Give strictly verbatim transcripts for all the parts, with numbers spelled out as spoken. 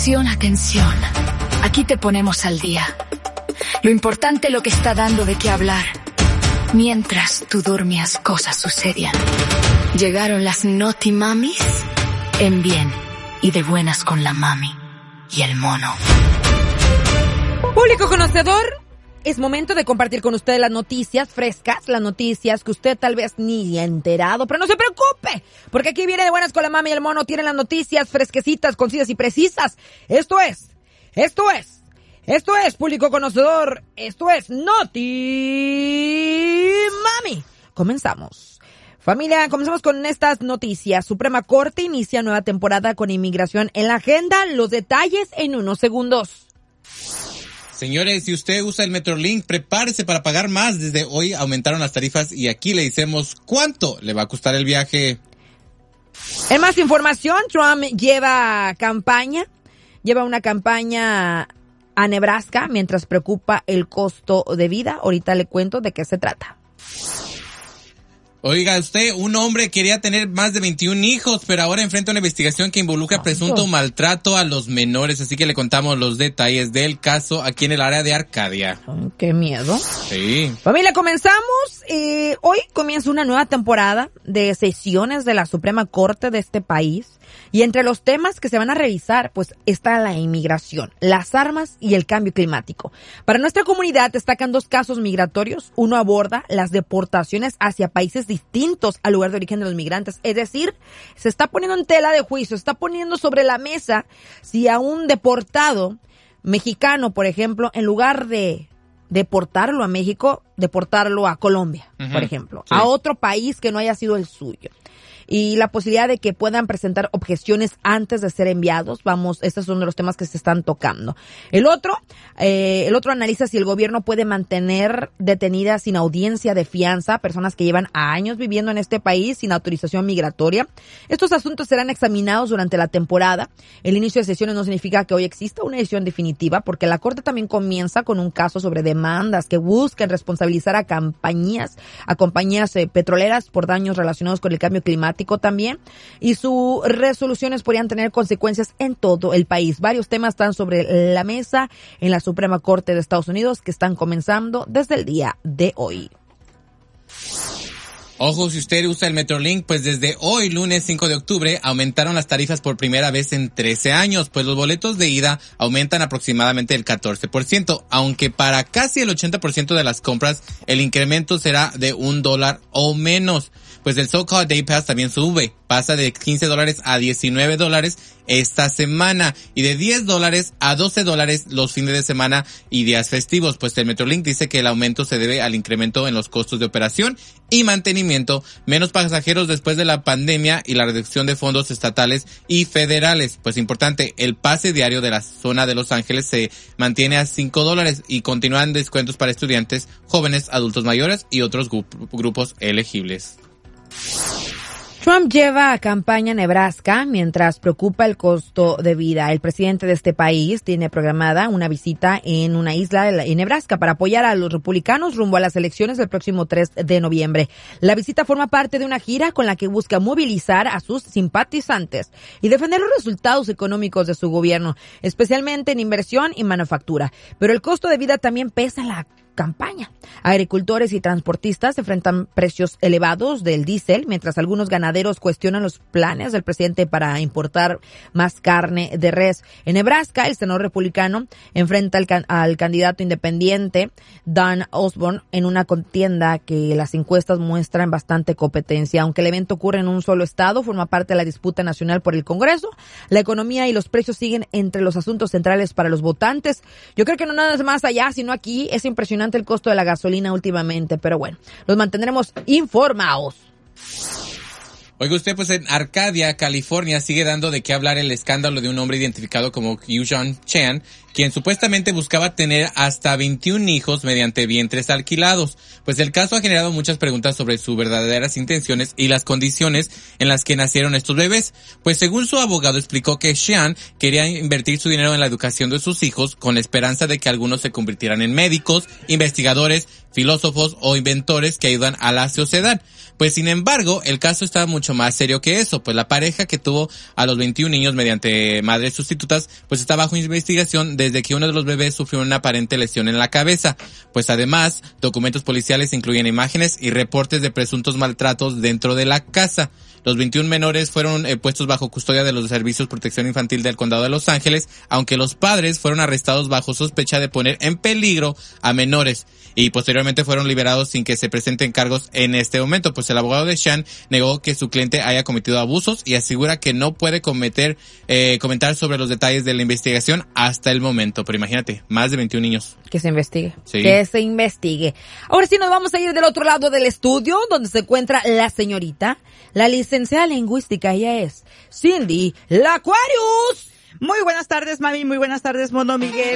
Atención, atención. Aquí te ponemos al día. Lo importante, lo que está dando de qué hablar. Mientras tú dormías, cosas sucedían. Llegaron las Naughty Mamis en bien y de buenas con la mami y el mono. Público conocedor, es momento de compartir con ustedes las noticias frescas, las noticias que usted tal vez ni ha enterado, pero no se preocupe, porque aquí viene de buenas con la mami y el mono, tienen las noticias fresquecitas, concisas y precisas. Esto es, esto es, esto es, público conocedor, esto es Naughty Mami. Comenzamos. Familia, comenzamos con estas noticias. Suprema Corte inicia nueva temporada con inmigración en la agenda. Los detalles en unos segundos. Señores, si usted usa el Metrolink, prepárese para pagar más. Desde hoy aumentaron las tarifas y aquí le decimos cuánto le va a costar el viaje. En más información, Trump lleva campaña, lleva una campaña a Nebraska mientras preocupa el costo de vida. Ahorita le cuento de qué se trata. Oiga, usted, un hombre quería tener más de veintiún hijos, pero ahora enfrenta una investigación que involucra presunto maltrato a los menores, así que le contamos los detalles del caso aquí en el área de Arcadia. Oh, ¡qué miedo! Sí. Familia, comenzamos. Eh, hoy comienza una nueva temporada de sesiones de la Suprema Corte de este país. Y entre los temas que se van a revisar, pues, está la inmigración, las armas y el cambio climático. Para nuestra comunidad destacan dos casos migratorios. Uno aborda las deportaciones hacia países distintos al lugar de origen de los migrantes. Es decir, se está poniendo en tela de juicio, se está poniendo sobre la mesa si a un deportado mexicano, por ejemplo, en lugar de deportarlo a México, deportarlo a Colombia, uh-huh. por ejemplo, sí. a otro país que no haya sido el suyo. Y la posibilidad de que puedan presentar objeciones antes de ser enviados. Vamos, estos son de los temas que se están tocando. El otro, eh, el otro analiza si el gobierno puede mantener detenidas sin audiencia de fianza personas que llevan años viviendo en este país sin autorización migratoria. Estos asuntos serán examinados durante la temporada. El inicio de sesiones no significa que hoy exista una decisión definitiva, porque la Corte también comienza con un caso sobre demandas que buscan responsabilizar a compañías, a compañías eh, petroleras por daños relacionados con el cambio climático también, y sus resoluciones podrían tener consecuencias en todo el país. Varios temas están sobre la mesa en la Suprema Corte de Estados Unidos que están comenzando desde el día de hoy. Ojo, si usted usa el Metrolink, pues desde hoy, lunes cinco de octubre, aumentaron las tarifas por primera vez en trece años, pues los boletos de ida aumentan aproximadamente el catorce por ciento, aunque para casi el ochenta por ciento de las compras el incremento será de un dólar o menos. Pues el so-called Day Pass también sube, pasa de quince dólares a diecinueve dólares esta semana y de diez dólares a doce dólares los fines de semana y días festivos. Pues el Metrolink dice que el aumento se debe al incremento en los costos de operación y mantenimiento, menos pasajeros después de la pandemia y la reducción de fondos estatales y federales. Pues importante, el pase diario de la zona de Los Ángeles se mantiene a cinco dólares y continúan descuentos para estudiantes, jóvenes, adultos mayores y otros grup- grupos elegibles. Trump lleva a campaña a Nebraska mientras preocupa el costo de vida. El presidente de este país tiene programada una visita en una isla en Nebraska para apoyar a los republicanos rumbo a las elecciones del próximo tres de noviembre. La visita forma parte de una gira con la que busca movilizar a sus simpatizantes y defender los resultados económicos de su gobierno, especialmente en inversión y manufactura. Pero el costo de vida también pesa en la campaña. Agricultores y transportistas enfrentan precios elevados del diésel, mientras algunos ganaderos cuestionan los planes del presidente para importar más carne de res. En Nebraska, el senador republicano enfrenta al, can- al candidato independiente Dan Osborne en una contienda que las encuestas muestran bastante competencia. Aunque el evento ocurre en un solo estado, forma parte de la disputa nacional por el Congreso. La economía y los precios siguen entre los asuntos centrales para los votantes. Yo creo que no nada más allá, sino aquí. Es impresionante el costo de la gasolina últimamente, pero bueno, los mantendremos informados. Oiga usted, pues en Arcadia, California, sigue dando de qué hablar el escándalo de un hombre identificado como Yu-Jong Chan, quien supuestamente buscaba tener hasta veintiún hijos mediante vientres alquilados. Pues el caso ha generado muchas preguntas sobre sus verdaderas intenciones y las condiciones en las que nacieron estos bebés. Pues según su abogado explicó que Chan quería invertir su dinero en la educación de sus hijos con la esperanza de que algunos se convirtieran en médicos, investigadores, filósofos o inventores que ayudan a la sociedad. Pues sin embargo, el caso está mucho mucho más serio que eso, pues la pareja que tuvo a los veintiún niños mediante madres sustitutas, pues está bajo investigación desde que uno de los bebés sufrió una aparente lesión en la cabeza. Pues además, documentos policiales incluyen imágenes y reportes de presuntos maltratos dentro de la casa. Los veintiún menores fueron eh, puestos bajo custodia de los Servicios de Protección Infantil del Condado de Los Ángeles, aunque los padres fueron arrestados bajo sospecha de poner en peligro a menores y posteriormente fueron liberados sin que se presenten cargos en este momento. Pues el abogado de Sean negó que su cliente haya cometido abusos y asegura que no puede cometer eh, comentar sobre los detalles de la investigación hasta el momento. Pero imagínate, más de veintiún niños. Que se investigue. Sí. Que se investigue. Ahora sí nos vamos a ir del otro lado del estudio, donde se encuentra la señorita, la licenciada lingüística. Ella es Cindy Laquarius. Muy buenas tardes, mami. Muy buenas tardes, Mono Miguel.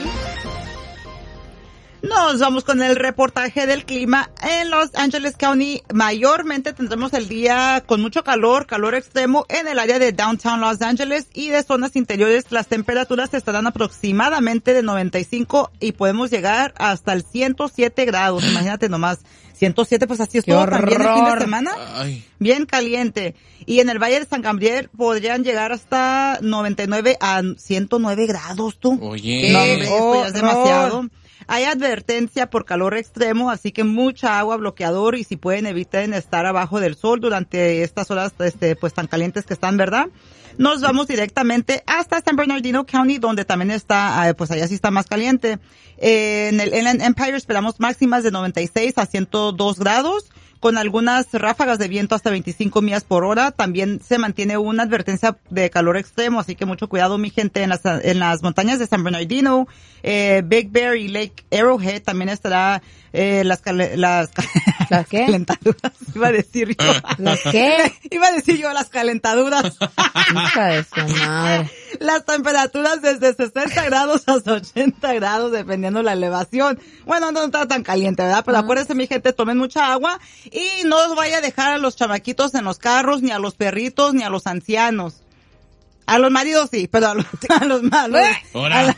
Nos vamos con el reportaje del clima en Los Angeles County. Mayormente tendremos el día con mucho calor, calor extremo en el área de Downtown Los Angeles y de zonas interiores. Las temperaturas estarán aproximadamente de noventa y cinco y podemos llegar hasta el ciento siete grados. Imagínate nomás. ciento siete, pues así es todo también el fin de semana. Ay. Bien caliente. Y en el Valle de San Gabriel podrían llegar hasta noventa y nueve a ciento nueve grados, tú. Oye. No, hombre, esto ya es horror. demasiado. Hay advertencia por calor extremo, así que mucha agua, bloqueador, y si pueden eviten estar abajo del sol durante estas horas, este, pues tan calientes que están, ¿verdad? Nos vamos directamente hasta San Bernardino County, donde también está, pues allá sí está más caliente. Eh, en el Inland Empire esperamos máximas de noventa y seis a ciento dos grados, con algunas ráfagas de viento hasta veinticinco millas por hora. También se mantiene una advertencia de calor extremo, así que mucho cuidado, mi gente, en las, en las montañas de San Bernardino, eh, Big Bear y Lake Arrowhead también estará eh, las, cale, las, ¿Las qué? calentaduras, iba a decir yo. ¿Las qué? Iba a decir yo las calentaduras. Hija de su madre. Las temperaturas desde sesenta grados hasta ochenta grados, dependiendo la elevación. Bueno, no está tan caliente, ¿verdad? Pero acuérdense, mi gente, tomen mucha agua y no os vaya a dejar a los chamaquitos en los carros, ni a los perritos, ni a los ancianos. A los maridos sí, pero a los, a los malos. Ahora.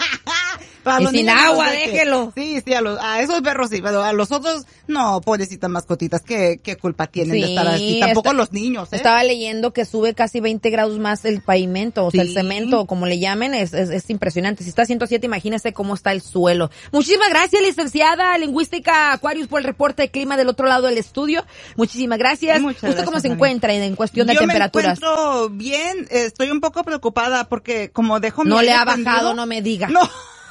Para Y los sin niños no agua, los deje. déjelo. Sí, sí, a los, a esos perros sí, pero a los otros, no, pobrecitas mascotitas, ¿qué, qué culpa tienen Sí, de estar así? Tampoco está- los niños, ¿eh? Estaba leyendo que sube casi veinte grados más el pavimento, o sea, el Sí. cemento, como le llamen, es, es, es impresionante. Si está a ciento siete, imagínese cómo está el suelo. Muchísimas gracias, licenciada lingüística Aquarius, por el reporte de clima del otro lado del estudio. Muchísimas gracias. Muchas ¿Usted cómo gracias, se Mari. encuentra en, en cuestión de Yo temperaturas? me encuentro bien, estoy un poco preocupada porque como dejo mi No le aire ha bajado, prendido- no me diga. No.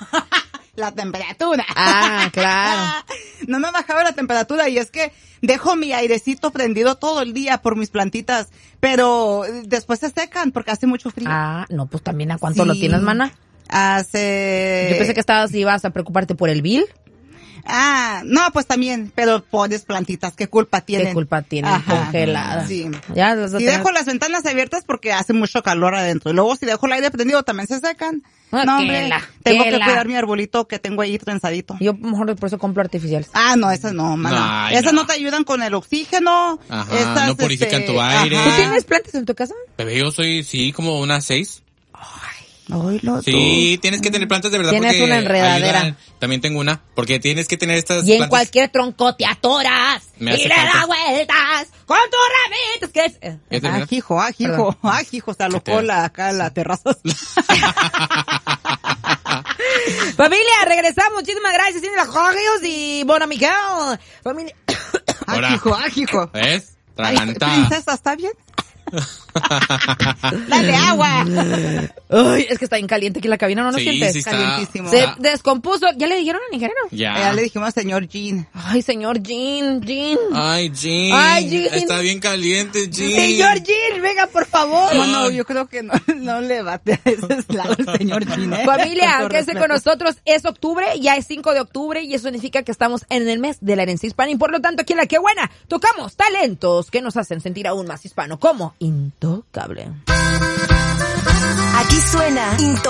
La temperatura. Ah, claro. No me ha bajado la temperatura y es que dejo mi airecito prendido todo el día por mis plantitas, pero después se secan porque hace mucho frío. Ah, no, pues también, ¿a cuánto Sí. lo tienes, mana? Hace... Yo pensé que estabas, ibas a preocuparte por el bill. Ah, no, pues también, pero pones plantitas, ¿qué culpa tienen? ¿Qué culpa tienen? Ajá. Congeladas. Sí. Ya, vas a Si tener- dejo las ventanas abiertas porque hace mucho calor adentro. Y luego si dejo el aire prendido también se secan. Ah, no, que hombre, la- tengo que que la- cuidar mi arbolito que tengo ahí trenzadito. Yo mejor por eso compro artificiales. Ah, no, esas no, mana. Ay, esas no. no te ayudan con el oxígeno. Ajá, Esas, no purifican este, tu aire. ¿Tú ajá. tienes plantas en tu casa? Bebé, yo soy, sí, como unas seis. Ay, lo Sí, tienes que tener plantas de verdad. Tienes porque una enredadera. ayudan. También tengo una, porque tienes que tener estas Y en plantas. cualquier tronco te atoras Me y hace le falta. das vueltas con tus ramitos. ¿Qué es? Eh, ¿Qué te Ah, hijo, ah, hijo, ah, hijo, se alocó te- la, acá la terraza. Familia, regresamos. Muchísimas gracias, Cindy Laquarius y Bona Miguel. Familia. Ahora. Ah, hijo, ah, hijo. ¿Ves? Ay, Tragantada. princesa, ¿está bien? Dale agua. Ay, es que está bien caliente aquí en la cabina, ¿no lo Sí, sientes? sí está. Calientísimo. Se Ah, descompuso. ¿Ya le dijeron al ingeniero? ya. Ya le dijimos al señor Jean. Ay, señor Jean, Jean. Ay, Jean. Ay, Jean. Está bien caliente, Jean. Señor Jean, venga, por favor. No, no, yo creo que no, no le bate a ese lado el señor Jean, ¿eh? Familia, Con todo quédese con respeto. nosotros. Es octubre, ya es cinco de octubre y eso significa que estamos en el mes de la herencia hispana y por lo tanto aquí en La Que Buena tocamos talentos que nos hacen sentir aún más hispano como intocable. Aquí suena